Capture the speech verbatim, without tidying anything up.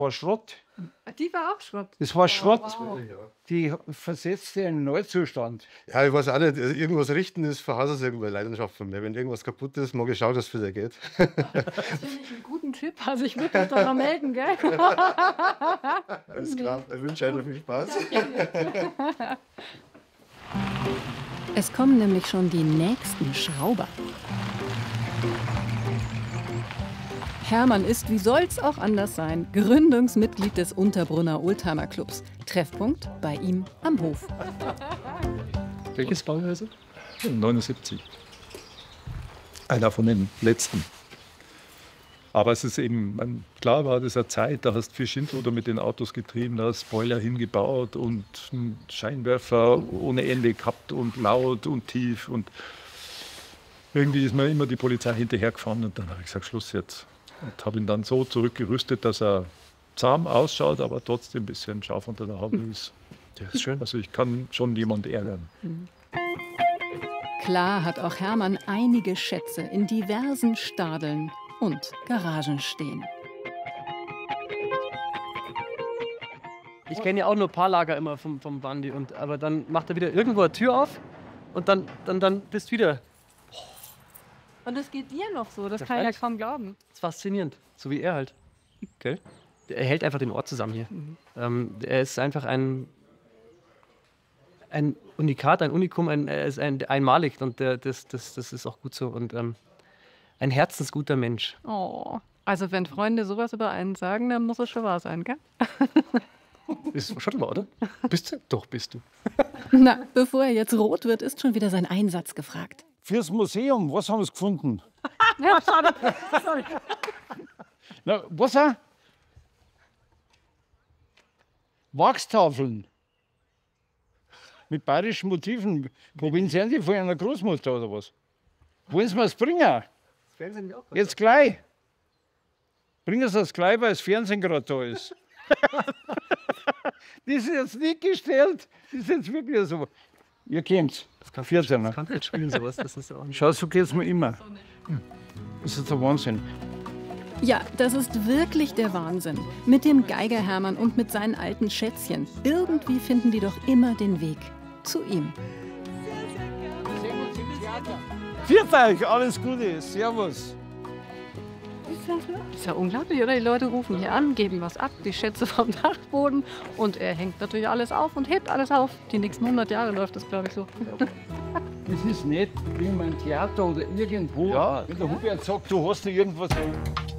War Schrott. Die war auch Schrott. Das war Schrott. Wow. Die versetzte in einen Neuzustand. Ja, ich weiß auch nicht. Also irgendwas richten ist von Haus aus irgendwo eine Leidenschaft von mir. Wenn irgendwas kaputt ist, mag ich schauen, dass es wieder geht. Das finde ich einen guten Tipp. Also ich würde mich doch noch melden, gell? Alles klar. Ich wünsche euch viel Spaß. Es kommen nämlich schon die nächsten Schrauber. Hermann ist, wie soll's auch anders sein, Gründungsmitglied des Unterbrunner Oldtimer Clubs. Treffpunkt bei ihm am Hof. Welches Baujahr ist es? neunundsiebzig. Einer von den letzten. Aber es ist eben, man, klar war das eine Zeit, da hast du viel Schindluder mit den Autos getrieben, da hast Spoiler hingebaut und einen Scheinwerfer ohne Ende gehabt und laut und tief. Und irgendwie ist mir immer die Polizei hinterhergefahren und dann habe ich gesagt, Schluss jetzt. Und habe ihn dann so zurückgerüstet, dass er zahm ausschaut, aber trotzdem ein bisschen scharf unter der Haube ist. Das ist schön. Also ich kann schon jemand ärgern. Klar hat auch Hermann einige Schätze in diversen Stadeln und Garagen stehen. Ich kenne ja auch nur ein paar Lager immer vom, vom Bandi. Und, aber dann macht er wieder irgendwo eine Tür auf und dann, dann, dann bist du wieder. Und das geht dir noch so, das Ja, kann ich ja freilich. kaum glauben. Das ist faszinierend. So wie er halt. Gell? Er hält einfach den Ort zusammen hier. Ähm, er ist einfach ein, ein Unikat, ein Unikum, ein, er ist ein, einmalig. Und der, das, das, das ist auch gut so. Und ähm, ein herzensguter Mensch. Oh. Also wenn Freunde sowas über einen sagen, dann muss es schon wahr sein, gell? Ist schon mal, oder? Bist du? Doch, bist du. Na, bevor er jetzt rot wird, ist schon wieder sein Einsatz gefragt. Fürs Museum, was haben sie gefunden? Ja, schade. Sorry. Na, was auch? Wachstafeln. Mit bayerischen Motiven. Provinzieren die von einer Großmutter oder was? Wollen Sie mir das bringen? Jetzt gleich. Bringen Sie das gleich, weil das Fernsehen gerade da ist. Das ist jetzt nicht gestellt. Das ist jetzt wirklich so. Ihr kennt's. Das kannst vierzehner. Das kannst du nicht spielen, sowas. Das ist ja auch nicht. Schau, so geht's mir immer. Das ist der Wahnsinn. Ja, das ist wirklich der Wahnsinn. Mit dem Geiger Hermann und mit seinen alten Schätzchen. Irgendwie finden die doch immer den Weg zu ihm. Viert euch, alles Gute. Servus. Das ist ja unglaublich, oder? Die Leute rufen hier an, geben was ab, die Schätze vom Dachboden und er hängt natürlich alles auf und hebt alles auf. Die nächsten hundert Jahre läuft das, glaube ich, so. Das ist nicht wie in einem Theater oder irgendwo. Ja. Wenn der Hubert sagt, du hast da irgendwas.